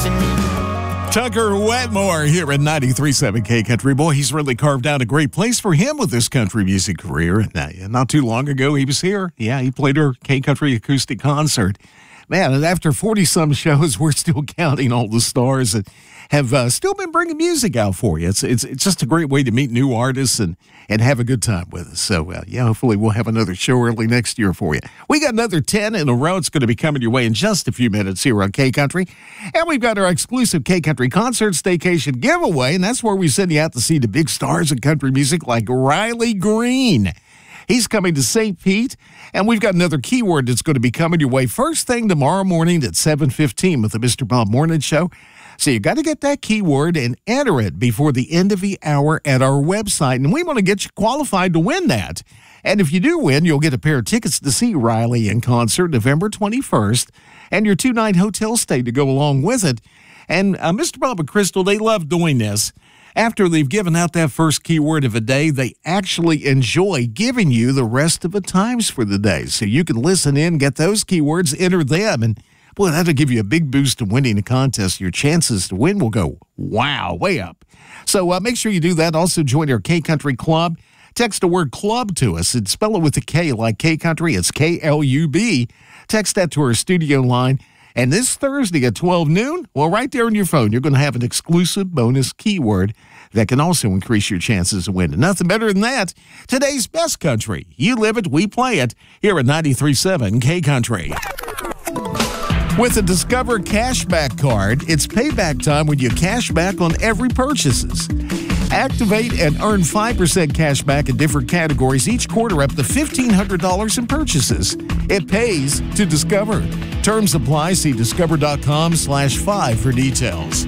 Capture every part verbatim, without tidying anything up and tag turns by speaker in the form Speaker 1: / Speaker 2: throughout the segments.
Speaker 1: Tucker Wetmore here at ninety-three point seven K Country. Boy, he's really carved out a great place for him with this country music career. And uh, not too long ago, he was here. Yeah, he played our K Country acoustic concert. Man, after forty-some shows, we're still counting all the stars that have uh, still been bringing music out for you. It's, it's it's just a great way to meet new artists and, and have a good time with us. So, uh, yeah, hopefully we'll have another show early next year for you. We got another ten in a row. It's going to be coming your way in just a few minutes here on K Country. And we've got our exclusive K Country Concert Staycation giveaway, and that's where we send you out to see the big stars of country music like Riley Green. He's coming to Saint Pete, and we've got another keyword that's going to be coming your way first thing tomorrow morning at seven fifteen with the Mister Bob Morning Show. So you got to get that keyword and enter it before the end of the hour at our website, and we want to get you qualified to win that. And if you do win, you'll get a pair of tickets to see Riley in concert November twenty-first and your two-night hotel stay to go along with it. And uh, Mister Bob and Crystal, they love doing this. After they've given out that first keyword of the day, they actually enjoy giving you the rest of the times for the day. So you can listen in, get those keywords, enter them, and boy, that'll give you a big boost in winning the contest. Your chances to win will go, wow, way up. So uh, make sure you do that. Also join our K Country Club. Text the word club to us and spell it with a K like K Country. It's K L U B. Text that to our studio line. And this Thursday at twelve noon, well, right there on your phone, you're going to have an exclusive bonus keyword that can also increase your chances of winning. Nothing better than that. Today's best country. You live it, we play it here at ninety-three point seven K Country. With a Discover Cashback card, it's payback time when you cash back on every purchases. Activate and earn five percent cash back in different categories each quarter up to fifteen hundred dollars in purchases. It pays to Discover. Terms apply. See discover.com slash five for details.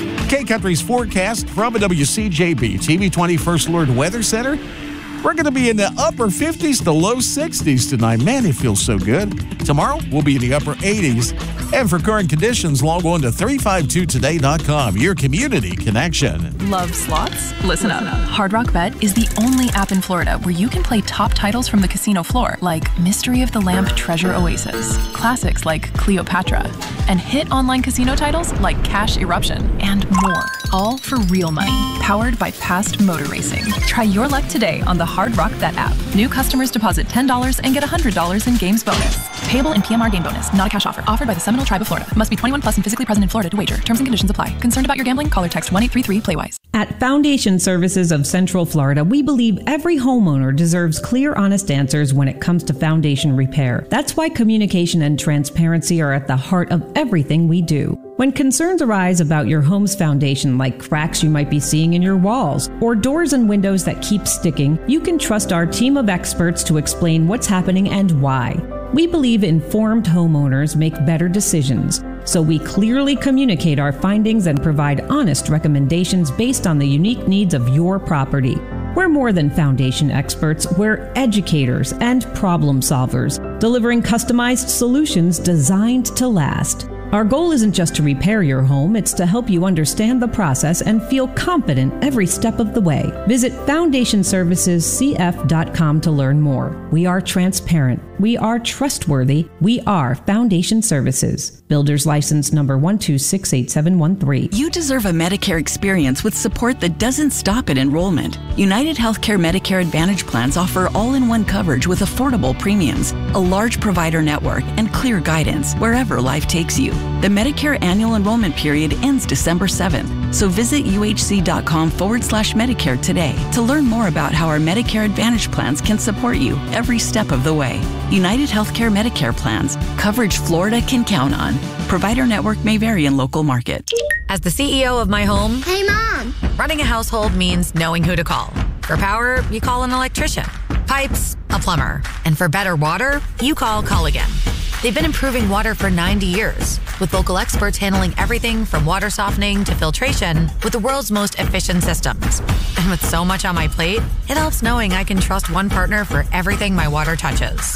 Speaker 1: K Country's forecast from a W C J B T V twenty First Alert Weather Center. We're going to be in the upper fifties to low sixties tonight. Man, it feels so good. Tomorrow, we'll be in the upper eighties. And for current conditions, log on to three five two today dot com, your community connection.
Speaker 2: Love slots? Listen up. Hard Rock Bet is the only app in Florida where you can play top titles from the casino floor, like Mystery of the Lamp Treasure Oasis, classics like Cleopatra, and hit online casino titles like Cash Eruption, and more. All for real money, powered by Past Motor Racing. Try your luck today on the Hard Rock Bet app. New customers deposit ten dollars and get one hundred dollars in games bonus. Payable in P M R game bonus, not a cash offer. Offered by the Seminole Tribe of Florida. Must be twenty-one plus and physically present in Florida to wager. Terms and conditions apply. Concerned about your gambling? Call or text one eight three three play wise.
Speaker 3: At Foundation Services of Central Florida, we believe every homeowner deserves clear, honest answers when it comes to foundation repair. That's why communication and transparency are at the heart of everything we do. When concerns arise about your home's foundation, like cracks you might be seeing in your walls or doors and windows that keep sticking, you can trust our team of experts to explain what's happening and why. We believe informed homeowners make better decisions, so we clearly communicate our findings and provide honest recommendations based on the unique needs of your property. We're more than foundation experts, we're educators and problem solvers, delivering customized solutions designed to last. Our goal isn't just to repair your home, it's to help you understand the process and feel confident every step of the way. Visit foundation services c f dot com to learn more. We are transparent. We are trustworthy. We are Foundation Services. Builder's license number one two six eight seven one three.
Speaker 4: You deserve a Medicare experience with support that doesn't stop at enrollment. United Healthcare Medicare Advantage plans offer all-in-one coverage with affordable premiums, a large provider network, and clear guidance wherever life takes you. The Medicare annual enrollment period ends December seventh, so visit uhc.com forward slash Medicare today to learn more about how our Medicare Advantage plans can support you every step of the way. United Healthcare Medicare plans, coverage Florida can count on. Provider network may vary in local market.
Speaker 5: As the C E O of my home,
Speaker 6: hey Mom,
Speaker 5: running a household means knowing who to call. For power, you call an electrician. Pipes, a plumber. And for better water, you call Culligan. They've been improving water for ninety years, with local experts handling everything from water softening to filtration with the world's most efficient systems. And with so much on my plate, it helps knowing I can trust one partner for everything my water touches.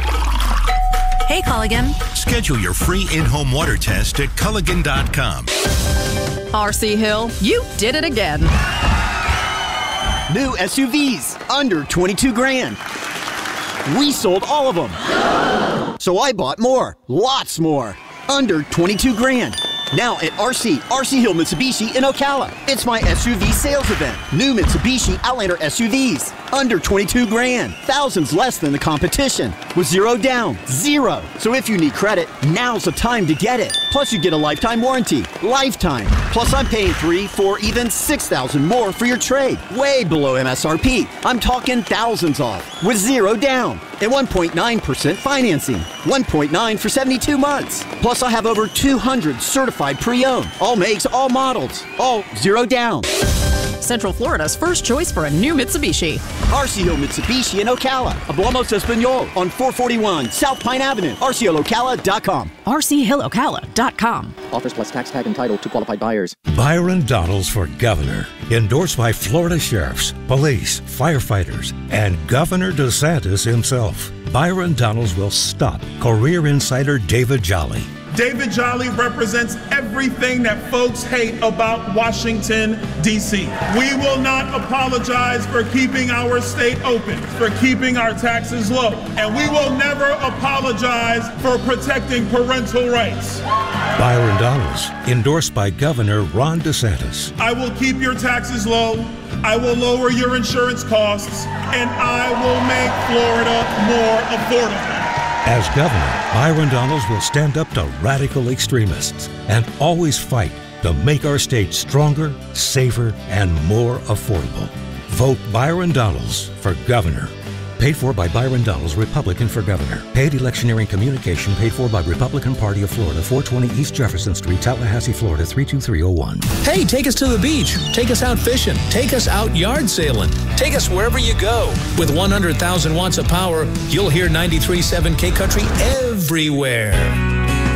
Speaker 5: Hey, Culligan.
Speaker 7: Schedule your free in-home water test at Culligan dot com.
Speaker 8: R C Hill, you did it again.
Speaker 9: New S U Vs, under twenty-two grand. We sold all of them. So I bought more, lots more, under twenty-two grand. Now at R C, R C Hill Mitsubishi in Ocala. It's my S U V sales event. New Mitsubishi Outlander S U Vs. Under twenty-two grand. Thousands less than the competition. With zero down. Zero. So if you need credit, now's the time to get it. Plus you get a lifetime warranty. Lifetime. Plus I'm paying three, four, even six thousand more for your trade. Way below M S R P. I'm talking thousands off. With zero down. And one point nine percent financing. one point nine for seventy-two months. Plus I have over two hundred certified pre-owned. All makes, all models. All zero down.
Speaker 8: Central Florida's first choice for a new Mitsubishi.
Speaker 9: R C O Mitsubishi in Ocala. Hablamos Espanol on four forty-one South Pine Avenue. R C L Ocala dot com.
Speaker 8: R C Hill Ocala dot com.
Speaker 6: Offers plus tax tag entitled to qualified buyers.
Speaker 7: Byron Donalds for governor. Endorsed by Florida sheriffs, police, firefighters, and Governor DeSantis himself. Byron Donalds will stop career insider David Jolly.
Speaker 10: David Jolly represents everything that folks hate about Washington, D C We will not apologize for keeping our state open, for keeping our taxes low, and we will never apologize for protecting parental rights.
Speaker 7: Byron Donalds, endorsed by Governor Ron DeSantis.
Speaker 10: I will keep your taxes low, I will lower your insurance costs, and I will make Florida more affordable.
Speaker 7: As governor, Byron Donalds will stand up to radical extremists and always fight to make our state stronger, safer, and more affordable. Vote Byron Donalds for governor. Paid for by Byron Donalds, Republican for governor. Paid electioneering communication paid for by Republican Party of Florida, four twenty East Jefferson Street, Tallahassee, Florida, three two three oh one.
Speaker 11: Hey, take us to the beach. Take us out fishing. Take us out yard sailing. Take us wherever you go. With one hundred thousand watts of power, you'll hear ninety-three point seven K Country everywhere.